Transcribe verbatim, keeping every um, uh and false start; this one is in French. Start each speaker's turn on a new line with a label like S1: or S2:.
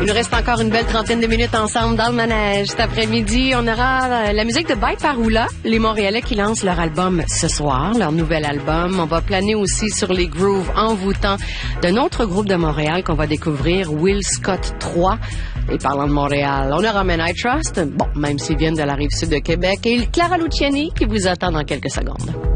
S1: Il nous reste encore une belle trentaine de minutes ensemble dans le manège. Cet après-midi, on aura la musique de By Paroula, les Montréalais qui lancent leur album ce soir, leur nouvel album. On va planer aussi sur les grooves envoûtants d'un autre groupe de Montréal qu'on va découvrir, Will Scott trois. Et parlant de Montréal, on aura Men I Trust, bon, même s'ils viennent de la Rive-Sud de Québec, et Clara Luciani qui vous attend dans quelques secondes.